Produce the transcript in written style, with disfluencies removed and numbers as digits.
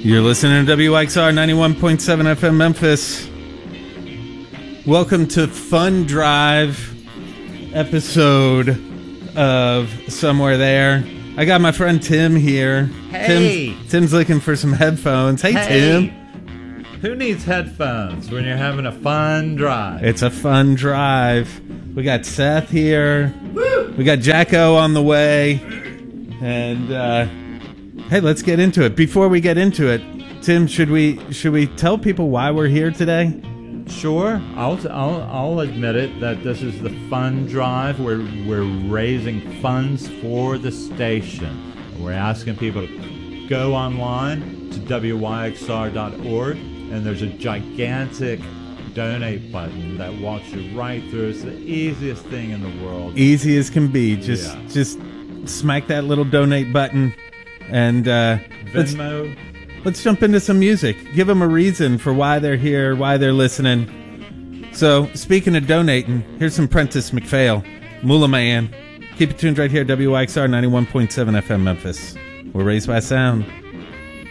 You're listening to WXR 91.7 FM Memphis. Welcome to Fun Drive episode of Somewhere There. I got my friend Tim here. Hey! Tim's looking for some headphones. Hey, Tim. Who needs headphones when you're having a fun drive? It's a fun drive. We got Seth here. Woo! We got Jacko on the way. And, hey, let's get into it. Before we get into it, Tim, should we tell people why we're here today? Sure. I'll admit it that this is the fun drive. We're raising funds for the station. We're asking people to go online to wyxr.org, and there's a gigantic donate button that walks you right through. It's the easiest thing in the world. Easy as can be. Just smack that little donate button, and Venmo. Let's jump into some music. Give them a reason for why they're here, why they're listening. So, speaking of donating, here's some Prentice McPhail, Moolah Man. Keep it tuned right here, WXR 91.7 FM Memphis. We're raised by sound.